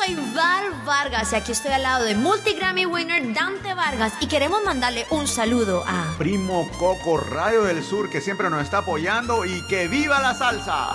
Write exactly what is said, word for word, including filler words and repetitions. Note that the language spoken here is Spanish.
soy Val Vargas y aquí estoy al lado de multi-Grammy winner Dante Vargas y queremos mandarle un saludo a... Primo Coco, Radio del Sur, que siempre nos está apoyando y que viva la salsa.